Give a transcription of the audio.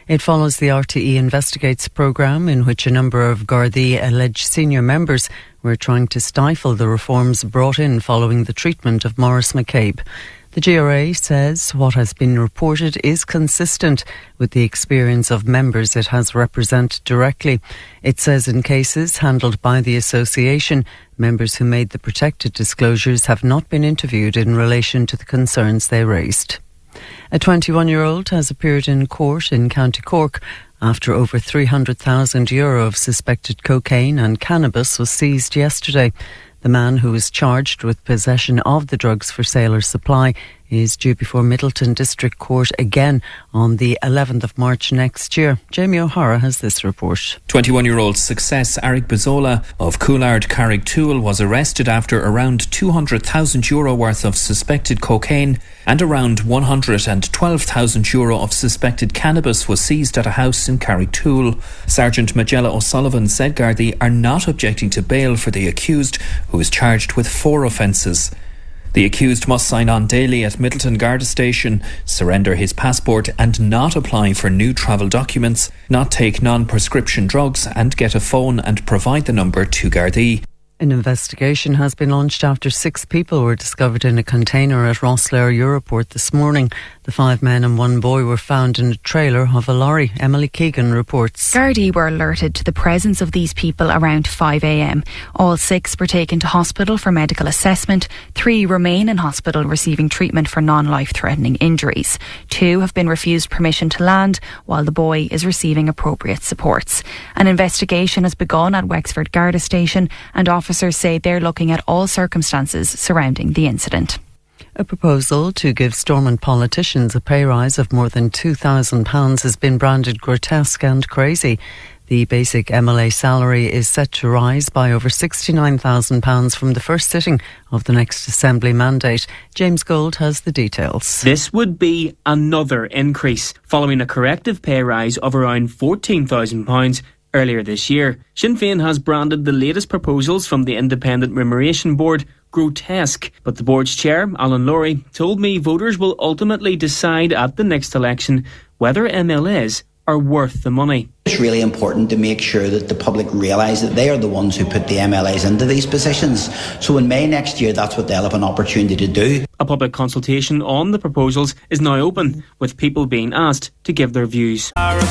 It follows the RTE Investigates programme, in which a number of Gardaí alleged senior members were trying to stifle the reforms brought in following the treatment of Maurice McCabe. The GRA says what has been reported is consistent with the experience of members it has represented directly. It says in cases handled by the association, members who made the protected disclosures have not been interviewed in relation to the concerns they raised. A 21-year-old has appeared in court in County Cork after over €300,000 of suspected cocaine and cannabis was seized yesterday. The man who was charged with possession of the drugs for sale or supply is due before Middleton District Court again on the 11th of March next year. Jamie O'Hara has this report. 21-year-old Success Eric Bazzola of Coolard, Carrigtwohill was arrested after around €200,000 worth of suspected cocaine and around €112,000 of suspected cannabis was seized at a house in Carrigtwohill. Sergeant Magella O'Sullivan said Gardaí are not objecting to bail for the accused, who is charged with 4 offences. The accused must sign on daily at Middleton Garda Station, surrender his passport and not apply for new travel documents, not take non-prescription drugs and get a phone and provide the number to Gardaí. An investigation has been launched after 6 people were discovered in a container at Rosslare Europort this morning. The 5 men and 1 boy were found in a trailer of a lorry. Emily Keegan reports. Gardaí were alerted to the presence of these people around 5 a.m. All 6 were taken to hospital for medical assessment. 3 remain in hospital receiving treatment for non-life-threatening injuries. 2 have been refused permission to land, while the boy is receiving appropriate supports. An investigation has begun at Wexford Garda Station, and officers say they're looking at all circumstances surrounding the incident. A proposal to give Stormont politicians a pay rise of more than £2,000 has been branded grotesque and crazy. The basic MLA salary is set to rise by over £69,000 from the first sitting of the next Assembly mandate. James Gold has the details. This would be another increase, following a corrective pay rise of around £14,000 earlier this year. Sinn Féin has branded the latest proposals from the Independent Remuneration Board grotesque, but the board's chair, Alan Lowry, told me voters will ultimately decide at the next election whether MLAs are worth the money. It's really important to make sure that the public realise that they are the ones who put the MLAs into these positions. So in May next year, that's what they'll have an opportunity to do. A public consultation on the proposals is now open, with people being asked to give their views.